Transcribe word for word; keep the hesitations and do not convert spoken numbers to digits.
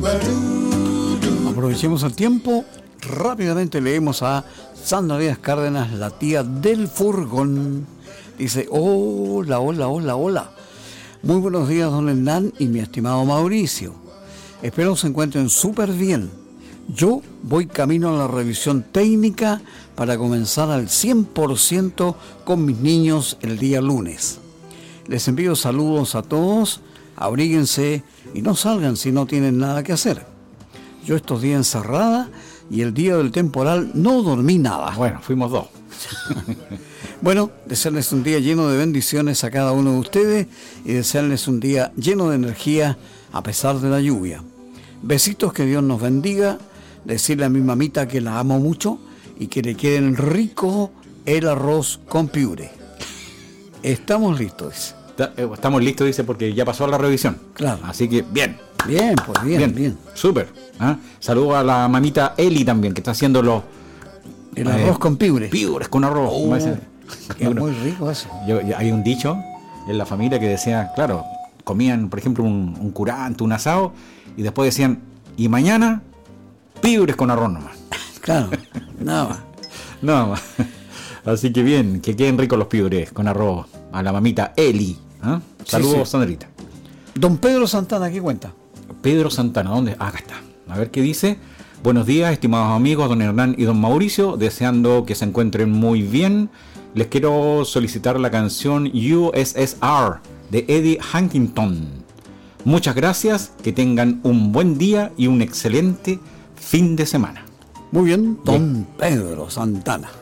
Aprovechemos el tiempo. Rápidamente leemos a Sandra Díaz Cárdenas, la tía del furgón. Dice, hola, hola, hola, hola. Muy buenos días, don Hernán y mi estimado Mauricio. Espero se encuentren súper bien. Yo voy camino a la revisión técnica para comenzar al cien por ciento con mis niños el día lunes. Les envío saludos a todos, abríguense y no salgan si no tienen nada que hacer. Yo estos días encerrada y el día del temporal no dormí nada. Bueno, fuimos dos. Bueno, desearles un día lleno de bendiciones a cada uno de ustedes y desearles un día lleno de energía a pesar de la lluvia. Besitos, que Dios nos bendiga. Decirle a mi mamita que la amo mucho y que le queden rico el arroz con piure. Estamos listos. Estamos listos, dice, porque ya pasó la revisión. Claro. Así que bien. Bien, pues bien, bien. bien. Súper. ¿Ah? Saludo a la mamita Eli también, que está haciendo los... El eh, arroz con piure. Piures con arroz. Oh, es muy rico eso. Yo, yo, hay un dicho en la familia que decía, claro, comían, por ejemplo, un, un curante, un asado, y después decían, y mañana, piures con arroz nomás. Claro, nada más. Nada más. Así que bien, que queden ricos los piures con arroz. A la mamita Eli. ¿Ah? Saludos, sí, sí. Sandrita. Don Pedro Santana, ¿qué cuenta? Pedro Santana, ¿dónde? Ah, acá está. A ver qué dice. Buenos días, estimados amigos, don Hernán y don Mauricio. Deseando que se encuentren muy bien. Les quiero solicitar la canción U S S R de Eddie Huntington. Muchas gracias, que tengan un buen día y un excelente fin de semana. Muy bien, don bien. Pedro Santana.